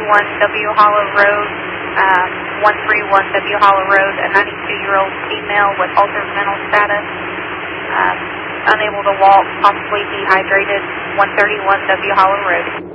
131W Hollow Road, 131W Hollow Road, a 92-year-old female with altered mental status, unable to walk, possibly dehydrated, 131W Hollow Road.